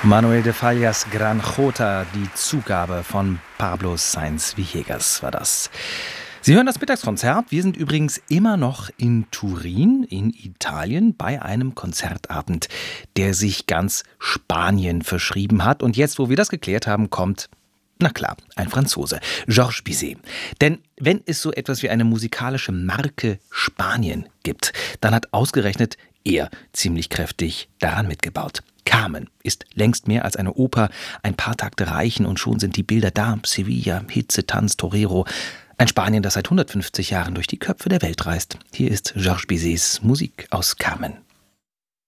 Manuel de Fallas Gran Jota, die Zugabe von Pablo Sáenz Villegas war das. Sie hören das Mittagskonzert. Wir sind übrigens immer noch in Turin, in Italien, bei einem Konzertabend, der sich ganz Spanien verschrieben hat. Und jetzt, wo wir das geklärt haben, kommt, na klar, ein Franzose, Georges Bizet. Denn wenn es so etwas wie eine musikalische Marke Spanien gibt, dann hat ausgerechnet er ziemlich kräftig daran mitgebaut. Carmen ist längst mehr als eine Oper. Ein paar Takte reichen und schon sind die Bilder da. Sevilla, Hitze, Tanz, Torero. Ein Spanien, das seit 150 Jahren durch die Köpfe der Welt reist. Hier ist Georges Bizets Musik aus Carmen.